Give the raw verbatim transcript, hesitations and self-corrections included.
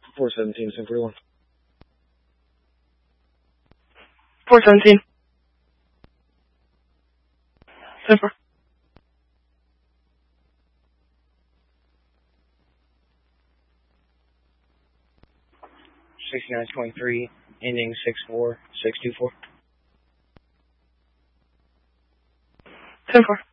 four seventeen, ten forty-one. four seventeen. ten four. sixty-nine twenty-three, ending six four six two four. ten four.